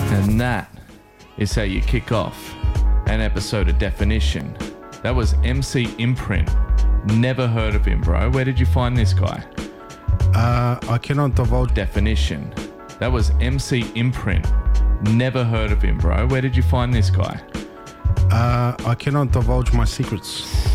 And that is how you kick off an episode of Definition. That was MC Imprint. Never heard of him, bro. Where did you find this guy? I cannot divulge. Definition. That was MC Imprint. Never heard of him, bro. Where did you find this guy? I cannot divulge my secrets.